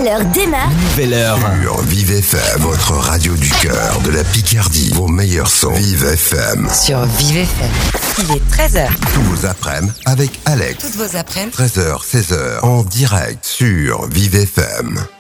heure démarre. Nouvelle heure. Sur Vive FM, votre radio du cœur, de la Picardie. Vos meilleurs sons. Vive FM. Sur Vive FM. Il est 13h. Tous vos après-midi avec Alex. Toutes vos après-midi. 13h, 16h, en direct sur Vive FM.